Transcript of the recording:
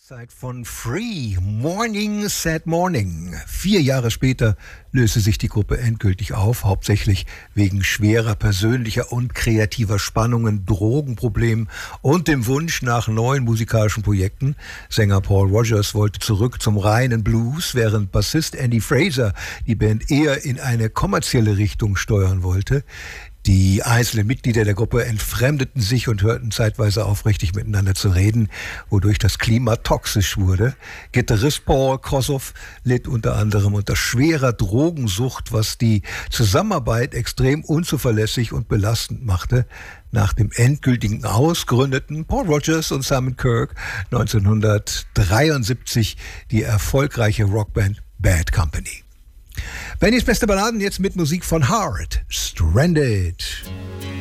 Zeit von Free, Morning Sad Morning. 4 Jahre später löste sich die Gruppe endgültig auf, hauptsächlich wegen schwerer persönlicher und kreativer Spannungen, Drogenproblemen und dem Wunsch nach neuen musikalischen Projekten. Sänger Paul Rodgers wollte zurück zum reinen Blues, während Bassist Andy Fraser die Band eher in eine kommerzielle Richtung steuern wollte. Die einzelnen Mitglieder der Gruppe entfremdeten sich und hörten zeitweise auf, richtig miteinander zu reden, wodurch das Klima toxisch wurde. Gitarrist Paul Kossoff litt unter anderem unter schwerer Drogensucht, was die Zusammenarbeit extrem unzuverlässig und belastend machte. Nach dem endgültigen Aus gründeten Paul Rodgers und Simon Kirke 1973 die erfolgreiche Rockband Bad Company. Bennys beste Balladen jetzt mit Musik von Heart, Stranded.